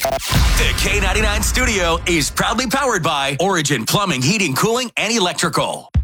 The K99 studio is proudly powered by Origin Plumbing, Heating, Cooling, and Electrical.